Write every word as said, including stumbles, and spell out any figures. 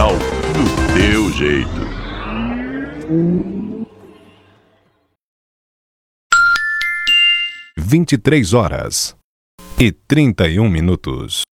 Natal do teu jeito. vinte e três horas e trinta e um minutos.